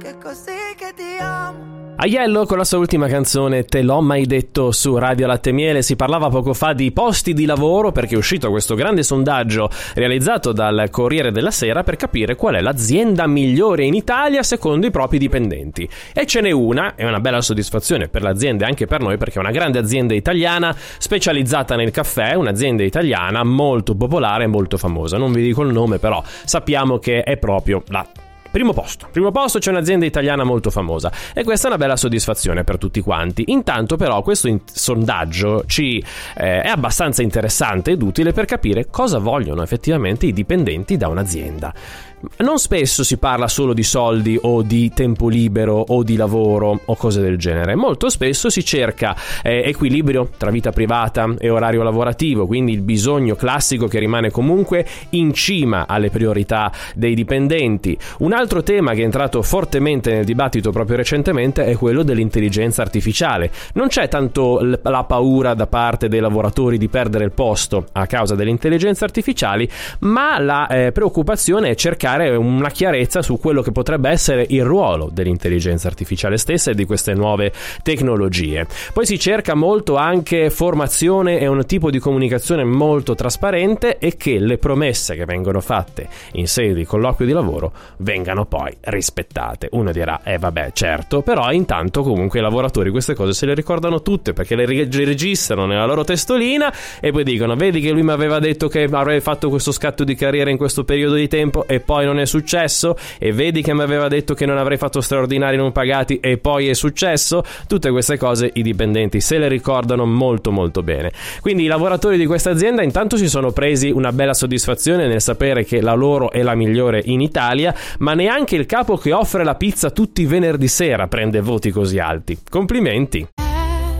che così che ti amo. Aiello con la sua ultima canzone Te l'ho mai detto su Radio Latte Miele. Si parlava poco fa di posti di lavoro perché è uscito questo grande sondaggio realizzato dal Corriere della Sera per capire qual è l'azienda migliore in Italia secondo i propri dipendenti. E ce n'è una, è una bella soddisfazione per l'azienda e anche per noi perché è una grande azienda italiana specializzata nel caffè, un'azienda italiana molto popolare e molto famosa. Non vi dico il nome, però sappiamo che è proprio la Primo posto c'è un'azienda italiana molto famosa e questa è una bella soddisfazione per tutti quanti. Intanto però questo sondaggio è abbastanza interessante ed utile per capire cosa vogliono effettivamente i dipendenti da un'azienda. Non spesso si parla solo di soldi o di tempo libero o di lavoro o cose del genere. Molto spesso si cerca equilibrio tra vita privata e orario lavorativo, quindi il bisogno classico che rimane comunque in cima alle priorità dei dipendenti. Un altro tema che è entrato fortemente nel dibattito proprio recentemente è quello dell'intelligenza artificiale. Non c'è tanto la paura da parte dei lavoratori di perdere il posto a causa delle intelligenze artificiali, ma la preoccupazione è cercare una chiarezza su quello che potrebbe essere il ruolo dell'intelligenza artificiale stessa e di queste nuove tecnologie. Poi si cerca molto anche formazione e un tipo di comunicazione molto trasparente e che le promesse che vengono fatte in sede di colloquio di lavoro vengano poi rispettate. Uno dirà, vabbè, certo, però intanto comunque i lavoratori queste cose se le ricordano tutte perché le registrano nella loro testolina e poi dicono, vedi che lui mi aveva detto che avrei fatto questo scatto di carriera in questo periodo di tempo e poi non è successo, e vedi che mi aveva detto che non avrei fatto straordinari non pagati e poi è successo. Tutte queste cose i dipendenti se le ricordano molto molto bene. Quindi i lavoratori di questa azienda intanto si sono presi una bella soddisfazione nel sapere che la loro è la migliore in Italia, ma neanche il capo che offre la pizza tutti i venerdì sera prende voti così alti. Complimenti.